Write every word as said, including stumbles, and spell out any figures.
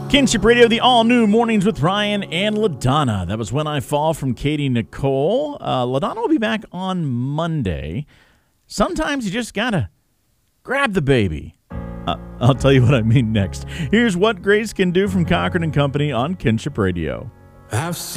Kinship Radio, the all-new Mornings with Ryan and LaDonna. That was When I Fall from Katie Nicole. Uh, LaDonna will be back on Monday. Sometimes you just gotta grab the baby. Uh, I'll tell you what I mean next. Here's What Grace Can Do from Cochran and Company on Kinship Radio. I've